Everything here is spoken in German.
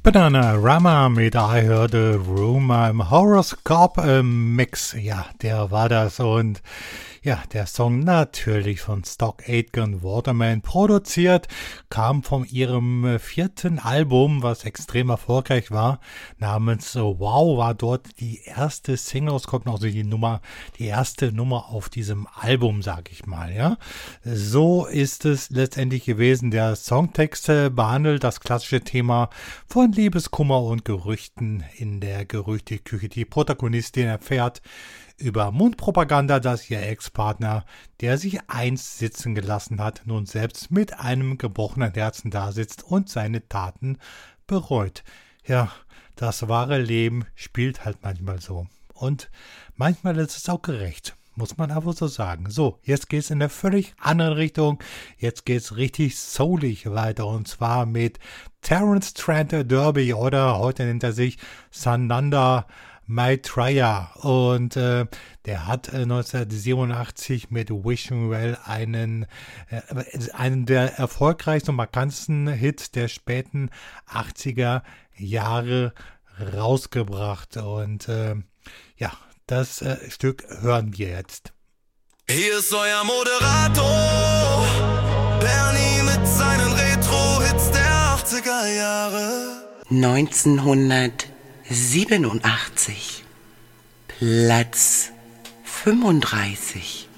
Bananarama mit I Heard a Rumor im Horoscope Mix. Ja, der war das. Und ja, der Song natürlich von Stock Aitken Waterman produziert, kam von ihrem 4. Album, was extrem erfolgreich war, namens Wow, war dort die erste Single, es kommt noch so die erste Nummer auf diesem Album, sag ich mal, ja. So ist es letztendlich gewesen. Der Songtext behandelt das klassische Thema von Liebeskummer und Gerüchten in der Gerüchteküche. Die Protagonistin erfährt über Mundpropaganda, dass ihr Ex-Partner, der sich einst sitzen gelassen hat, nun selbst mit einem gebrochenen Herzen dasitzt und seine Taten bereut. Ja, das wahre Leben spielt halt manchmal so. Und manchmal ist es auch gerecht, muss man aber so sagen. So, jetzt geht's in eine völlig andere Richtung. Jetzt geht's richtig soulig weiter. Und zwar mit Terence Trent D'Arby, oder heute nennt er sich Sananda Maitreya, und der hat 1987 mit Wishing Well einen der erfolgreichsten und markantesten Hits der späten 80er Jahre rausgebracht. Und ja, das Stück hören wir jetzt. Hier ist euer Moderator Bernie mit seinen Retro-Hits der 80er Jahre. 1987, Platz 35.